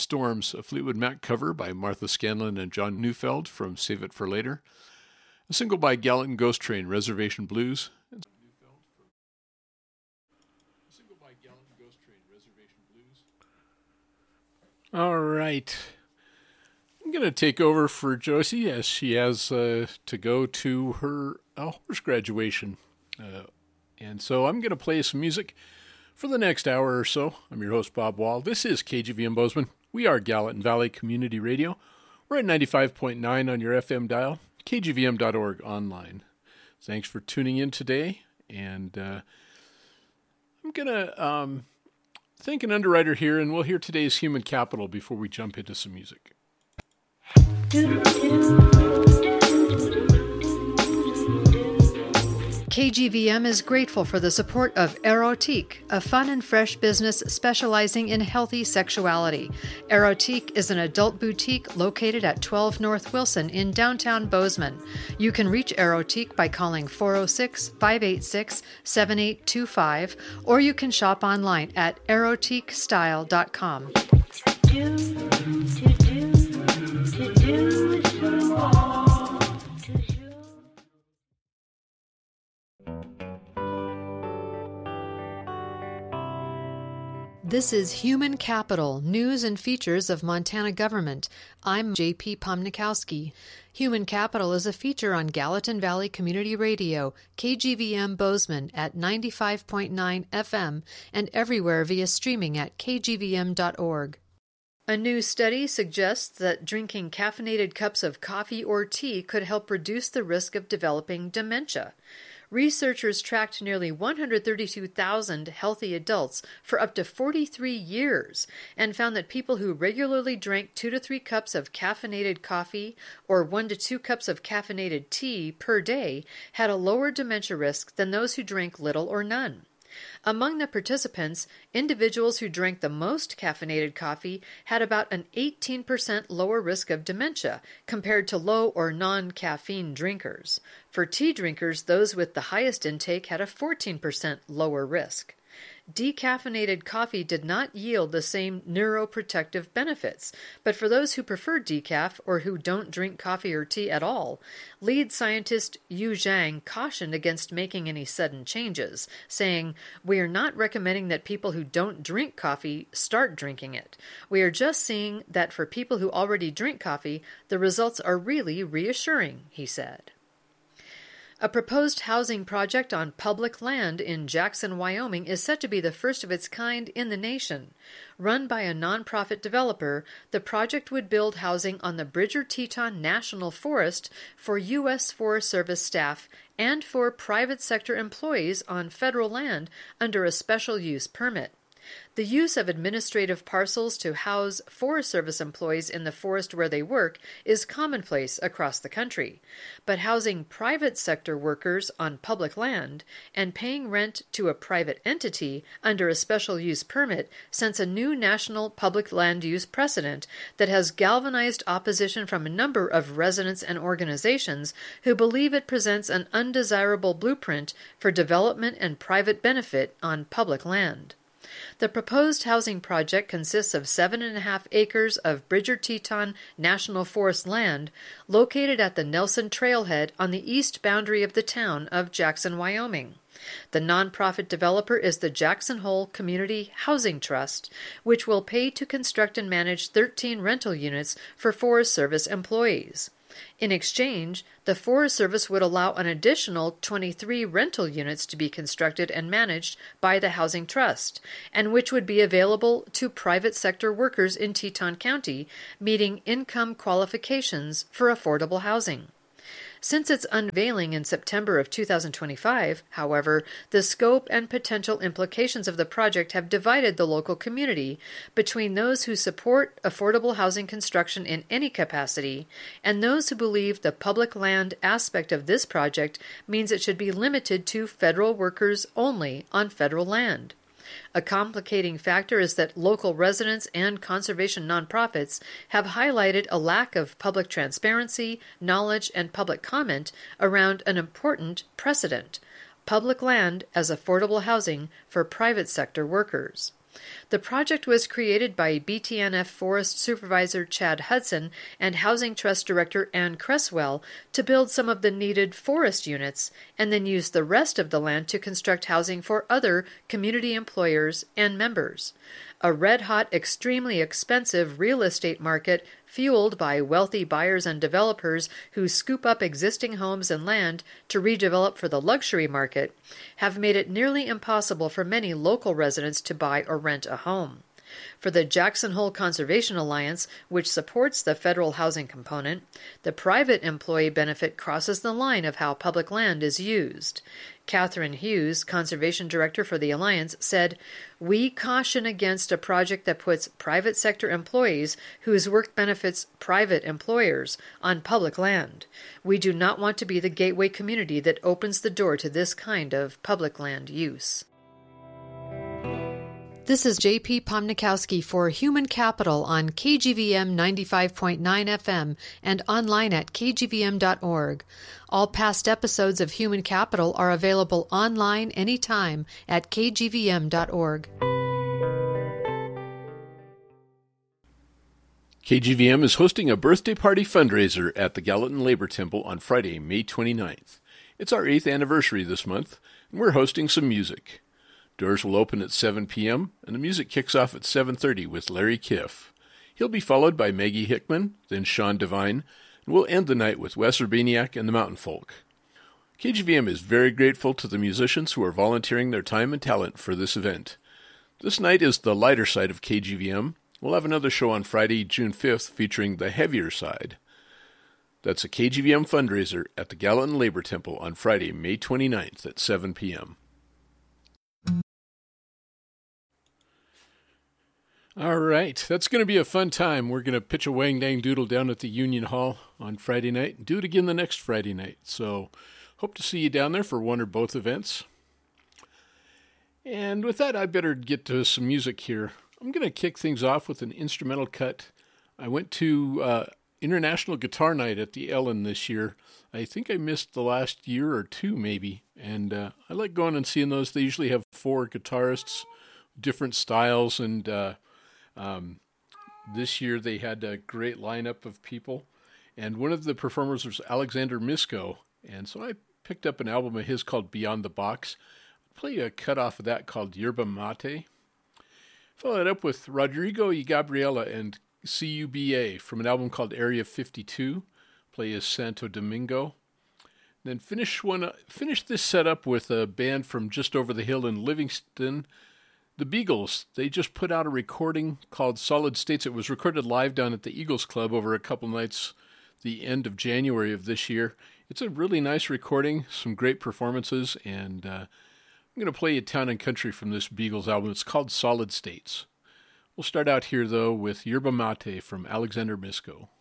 Storms, a Fleetwood Mac cover by Martha Scanlon and John Neufeld from Save It for Later. A single by Gallatin Ghost Train, Reservation Blues. All right. I'm going to take over for Josie as she has to go to her horse graduation. And so I'm going to play some music for the next hour or so. I'm your host, Bob Wall. This is KGVM Bozeman. We are Gallatin Valley Community Radio. We're at 95.9 on your FM dial, kgvm.org online. Thanks for tuning in today. And I'm going to thank an underwriter here, and we'll hear today's Human Capital before we jump into some music. KGVM is grateful for the support of Erotique, a fun and fresh business specializing in healthy sexuality. Erotique is an adult boutique located at 12 North Wilson in downtown Bozeman. You can reach Erotique by calling 406-586-7825, or you can shop online at erotiquestyle.com. This is Human Capital, News and Features of Montana Government. I'm J.P. Pomnikowski. Human Capital is a feature on Gallatin Valley Community Radio, KGVM Bozeman at 95.9 FM and everywhere via streaming at kgvm.org. A new study suggests that drinking caffeinated cups of coffee or tea could help reduce the risk of developing dementia. Researchers tracked nearly 132,000 healthy adults for up to 43 years and found that people who regularly drank 2 to 3 cups of caffeinated coffee or 1 to 2 cups of caffeinated tea per day had a lower dementia risk than those who drank little or none. Among the participants, individuals who drank the most caffeinated coffee had about an 18% lower risk of dementia compared to low or non-caffeine drinkers. For tea drinkers, those with the highest intake had a 14% lower risk. Decaffeinated coffee did not yield the same neuroprotective benefits, but for those who prefer decaf or who don't drink coffee or tea at all, lead scientist Yu Zhang cautioned against making any sudden changes, saying, "We are not recommending that people who don't drink coffee start drinking it. We are just seeing that for people who already drink coffee, the results are really reassuring," he said. A proposed housing project on public land in Jackson, Wyoming is set to be the first of its kind in the nation. Run by a nonprofit developer, the project would build housing on the Bridger-Teton National Forest for U.S. Forest Service staff and for private sector employees on federal land under a special use permit. The use of administrative parcels to house Forest Service employees in the forest where they work is commonplace across the country, but housing private sector workers on public land and paying rent to a private entity under a special use permit sets a new national public land use precedent that has galvanized opposition from a number of residents and organizations who believe it presents an undesirable blueprint for development and private benefit on public land. The proposed housing project consists of 7.5 acres of Bridger-Teton National Forest land located at the Nelson Trailhead on the east boundary of the town of Jackson, Wyoming. The nonprofit developer is the Jackson Hole Community Housing Trust, which will pay to construct and manage 13 rental units for Forest Service employees. In exchange, the Forest Service would allow an additional 23 rental units to be constructed and managed by the Housing Trust, and which would be available to private sector workers in Teton County, meeting income qualifications for affordable housing. Since its unveiling in September of 2025, however, the scope and potential implications of the project have divided the local community between those who support affordable housing construction in any capacity and those who believe the public land aspect of this project means it should be limited to federal workers only on federal land. A complicating factor is that local residents and conservation nonprofits have highlighted a lack of public transparency, knowledge, and public comment around an important precedent: public land as affordable housing for private sector workers. The project was created by BTNF Forest Supervisor Chad Hudson and Housing Trust Director Ann Cresswell to build some of the needed forest units and then use the rest of the land to construct housing for other community employers and members. A red-hot, extremely expensive real estate market fueled by wealthy buyers and developers who scoop up existing homes and land to redevelop for the luxury market have made it nearly impossible for many local residents to buy or rent a home. For the Jackson Hole Conservation Alliance, which supports the federal housing component, the private employee benefit crosses the line of how public land is used. Catherine Hughes, Conservation Director for the Alliance, said, "We caution against a project that puts private sector employees whose work benefits private employers on public land. We do not want to be the gateway community that opens the door to this kind of public land use." This is J.P. Pomnikowski for Human Capital on KGVM 95.9 FM and online at kgvm.org. All past episodes of Human Capital are available online anytime at kgvm.org. KGVM is hosting a birthday party fundraiser at the Gallatin Labor Temple on Friday, May 29th. It's our 8th anniversary this month, and we're hosting some music. Doors will open at 7 p.m., and the music kicks off at 7:30 with Larry Kiff. He'll be followed by Maggie Hickman, then Sean Devine, and we'll end the night with Wes Urbaniak and the Mountain Folk. KGVM is very grateful to the musicians who are volunteering their time and talent for this event. This night is the lighter side of KGVM. We'll have another show on Friday, June 5th, featuring the heavier side. That's a KGVM fundraiser at the Gallatin Labor Temple on Friday, May 29th at 7 p.m. All right, that's going to be a fun time. We're going to pitch a wang dang doodle down at the Union Hall on Friday night and do it again the next Friday night. So hope to see you down there for one or both events. And with that, I better get to some music here. I'm going to kick things off with an instrumental cut. I went to International Guitar Night at the Ellen this year. I think I missed the last year or two maybe. And I like going and seeing those. They usually have 4 guitarists, different styles, and this year they had a great lineup of people, and one of the performers was Alexander Misko, and so I picked up an album of his called Beyond the Box. I'll play a cut off of that called Yerba Mate. Follow it up with Rodrigo y Gabriela and CUBA from an album called Area 52. Play is Santo Domingo. Then finish this setup with a band from just over the hill in Livingston, the Beagles. They just put out a recording called Solid States. It was recorded live down at the Eagles Club over a couple nights the end of January of this year. It's a really nice recording, some great performances, and I'm going to play you Town and Country from this Beagles album. It's called Solid States. We'll start out here, though, with Yerba Mate from Alexander Misko.